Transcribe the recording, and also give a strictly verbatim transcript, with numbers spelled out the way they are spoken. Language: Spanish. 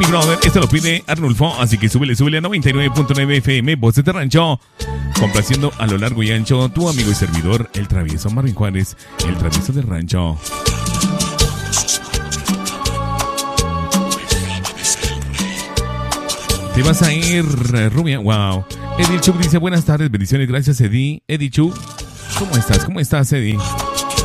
Mi brother, esto lo pide Arnulfo, así que súbele, súbele a noventa y nueve punto nueve F M, Voces de Rancho. Complaciendo a lo largo y ancho, tu amigo y servidor, el travieso Marvin Juárez, el travieso del rancho. Te vas a ir, Rubia. Wow. Eddie Chuk dice, buenas tardes, bendiciones, gracias, Eddie. Eddie Chuk, ¿cómo estás? ¿Cómo estás, Eddie?